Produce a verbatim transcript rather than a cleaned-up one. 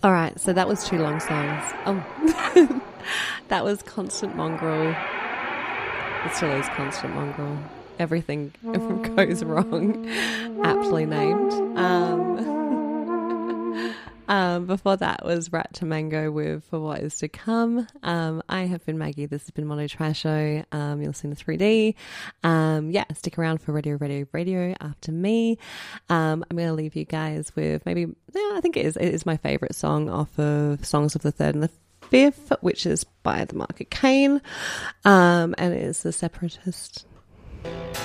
All right, so that was two long songs. Oh, that was Constant Mongrel. It still is Constant Mongrel. Everything goes wrong. Aptly named. Um, um, before that was Rat to Mango with For What Is To Come. Um, I have been Maggie. This has been Mono Trasho. Um, you're listening to three D. Um, yeah, stick around for Radio, Radio, Radio after me. Um, I'm going to leave you guys with maybe, yeah, I think it is, it is my favourite song off of Songs of the Third and the Fifth, which is by the Market Kane. Um, and it is The Separatist.